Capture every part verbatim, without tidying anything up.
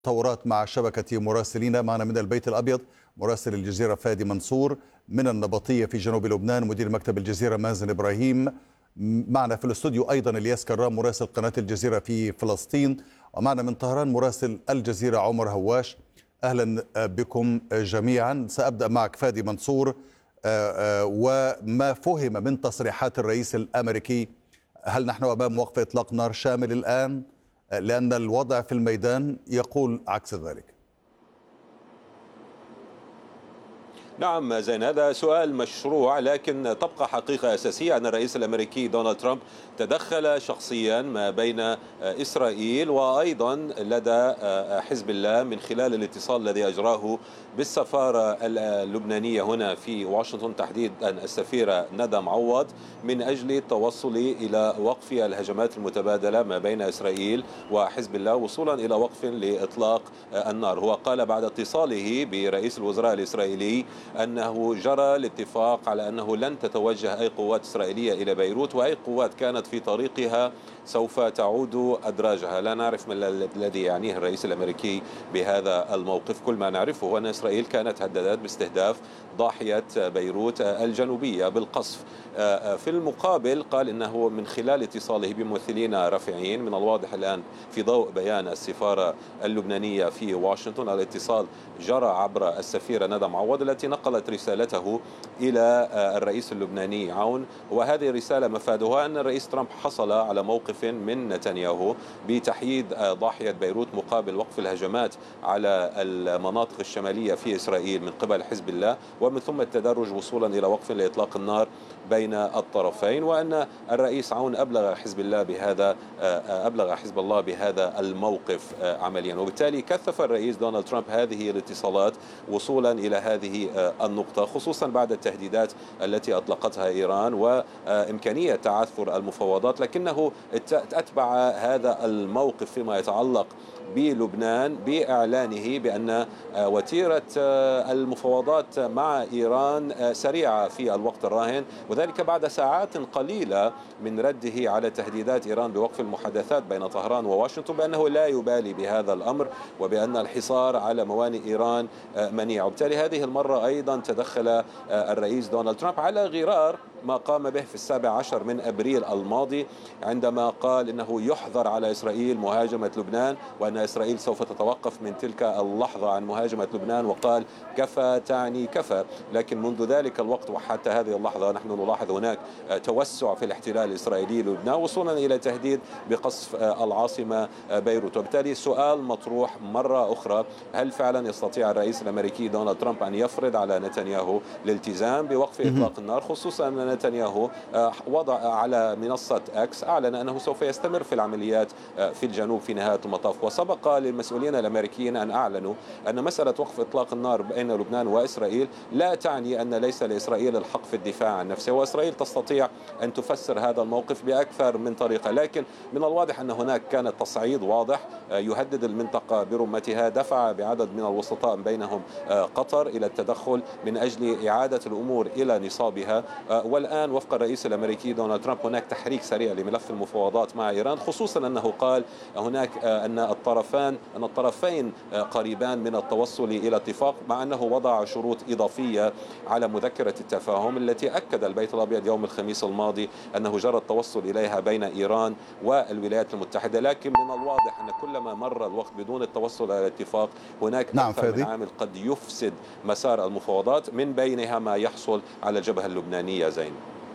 تطورات مع شبكة مراسلين. معنا من البيت الأبيض مراسل الجزيرة فادي منصور، من النبطية في جنوب لبنان مدير مكتب الجزيرة مازن إبراهيم، معنا في الاستوديو أيضا الياس كرام مراسل قناة الجزيرة في فلسطين، ومعنا من طهران مراسل الجزيرة عمر هواش. أهلا بكم جميعا. سأبدأ معك فادي منصور، وما فهم من تصريحات الرئيس الأمريكي، هل نحن أمام وقف إطلاق نار شامل الآن؟ لأن الوضع في الميدان يقول عكس ذلك. نعم زين، هذا سؤال مشروع، لكن تبقى حقيقة أساسية أن الرئيس الأمريكي دونالد ترامب تدخل شخصيا ما بين إسرائيل وأيضا لدى حزب الله من خلال الاتصال الذي أجراه بالسفارة اللبنانية هنا في واشنطن، تحديدا السفيرة ندى معوض، من أجل التوصل إلى وقف الهجمات المتبادلة ما بين إسرائيل وحزب الله وصولا إلى وقف لإطلاق النار. هو قال بعد اتصاله برئيس الوزراء الإسرائيلي أنه جرى الاتفاق على أنه لن تتوجه أي قوات إسرائيلية إلى بيروت، وأي قوات كانت في طريقها سوف تعود أدراجها. لا نعرف ما الذي يعنيه الرئيس الأمريكي بهذا الموقف. كل ما نعرفه هو أن إسرائيل كانت هددت باستهداف ضاحية بيروت الجنوبية بالقصف. في المقابل قال إنه من خلال اتصاله بممثلين رافعين، من الواضح الآن في ضوء بيان السفارة اللبنانية في واشنطن، الاتصال جرى عبر السفيرة ندى معوض التي نقلت رسالته إلى الرئيس اللبناني عون. وهذه الرسالة مفادها أن الرئيس ترامب حصل على موقف من نتنياهو بتحييد ضاحية بيروت مقابل وقف الهجمات على المناطق الشمالية في إسرائيل من قبل حزب الله، ومن ثم التدرج وصولا إلى وقف لإطلاق النار بين الطرفين، وأن الرئيس عون أبلغ حزب الله بهذا أبلغ حزب الله بهذا الموقف عمليا. وبالتالي كثف الرئيس دونالد ترامب هذه الاتصالات وصولا إلى هذه النقطة، خصوصا بعد التهديدات التي أطلقتها إيران وإمكانية تعثر المفاوضات، لكنه أتبع هذا الموقف فيما يتعلق بلبنان بإعلانه بأن وتيرة المفاوضات مع إيران سريعة في الوقت الراهن، وذلك بعد ساعات قليلة من رده على تهديدات إيران بوقف المحادثات بين طهران وواشنطن، بأنه لا يبالي بهذا الأمر وبأن الحصار على موانئ إيران منيع. وبالتالي هذه المرة أيضا تدخل الرئيس دونالد ترامب على غرار ما قام به في السابع عشر من أبريل الماضي، عندما قال إنه يحظر على إسرائيل مهاجمة لبنان، وأن إسرائيل سوف تتوقف من تلك اللحظة عن مهاجمة لبنان، وقال كفى تعني كفى. لكن منذ ذلك الوقت وحتى هذه اللحظة نحن نلاحظ هناك توسع في الاحتلال الإسرائيلي للبنان وصولا إلى تهديد بقصف العاصمة بيروت. وبالتالي السؤال مطروح مرة أخرى، هل فعلا يستطيع الرئيس الأمريكي دونالد ترامب أن يفرض على نتنياهو الالتزام بوقف إطلاق النار، خصوصا أن نتنياهو وضع على منصة أكس أعلن أنه سوف يستمر في العمليات في الجنوب في نهاية المطاف. وسبق للمسؤولين الأمريكيين أن أعلنوا أن مسألة وقف إطلاق النار بين لبنان وإسرائيل لا تعني أن ليس لإسرائيل الحق في الدفاع عن نفسها، وإسرائيل تستطيع أن تفسر هذا الموقف بأكثر من طريقة. لكن من الواضح أن هناك كان تصعيد واضح يهدد المنطقة برمتها، دفع بعدد من الوسطاء بينهم قطر إلى التدخل من أجل إعادة الأمور إلى نصابها. والآن وفق الرئيس الأمريكي دونالد ترامب هناك تحريك سريع لملف المفاوضات مع إيران، خصوصا أنه قال هناك أن الطرفان أن الطرفين قريبان من التوصل إلى اتفاق، مع أنه وضع شروط إضافية على مذكرة التفاهم التي أكد البيت الأبيض يوم الخميس الماضي أنه جرى التوصل إليها بين إيران والولايات المتحدة. لكن من الواضح أن كلما مر الوقت بدون التوصل إلى الاتفاق هناك نعم أكثر من عامل قد يفسد مسار المفاوضات، من بينها ما يحصل على الجبهة اللبنانية. زين،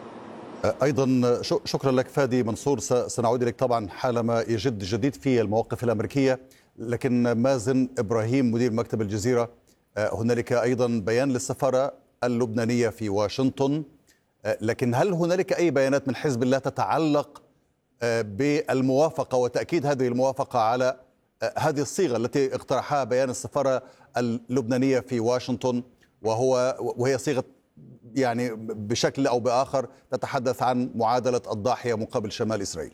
أيضا شكرا لك فادي منصور. سنعود إليك طبعا حالما يجد جديد في المواقف الأمريكية. لكن مازن إبراهيم مدير مكتب الجزيرة، هنالك أيضا بيان للسفارة اللبنانية في واشنطن، لكن هل هنالك أي بيانات من حزب الله تتعلق بالموافقة وتأكيد هذه الموافقة على هذه الصيغة التي اقترحها بيان السفارة اللبنانية في واشنطن، وهو وهي صيغة يعني بشكل أو بآخر تتحدث عن معادلة الضاحية مقابل شمال إسرائيل؟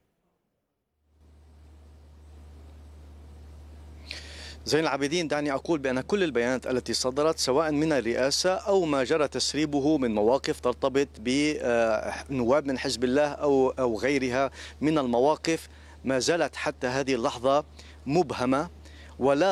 زين العابدين، دعني أقول بأن كل البيانات التي صدرت سواء من الرئاسة أو ما جرى تسريبه من مواقف ترتبط بنواب من حزب الله أو أو غيرها من المواقف ما زالت حتى هذه اللحظة مبهمة، ولا